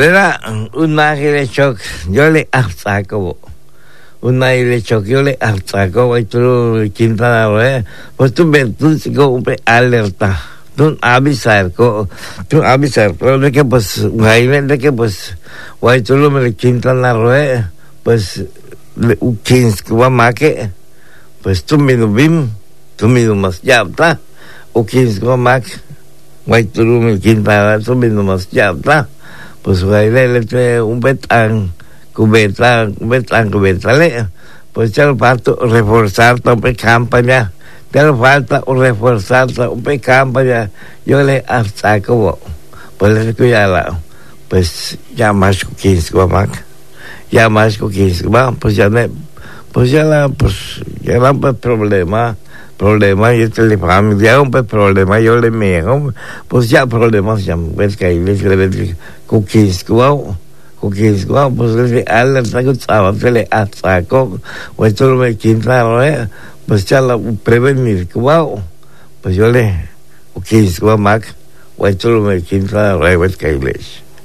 era un maje de choc, yo le saco, un maje de choc, yo le saco, y tú, Quintana Roo, pues tú alerta, tú avisar, de que pues, de que pues, guay, tú lo me Quintana Roo, pues, un 15 que va más que, pues tú me más, ya está, o 15 que va más que, guay, tú lo me Quintana Roo, tú me más, ya está. Pues le un betán, pues ya le falta reforzar una campaña, ya le falta reforzar una campaña, yo le saco, pues le digo pues ya más que 15 ya más que 15 pues ya un problema y este le familia un problema yo le mego pues ya problemas ya ves que le cookies pues le alerta que estaba se le saco o esto lo me quinta pues ya la prevenir pues yo le cookies mac o esto lo me quinta ves que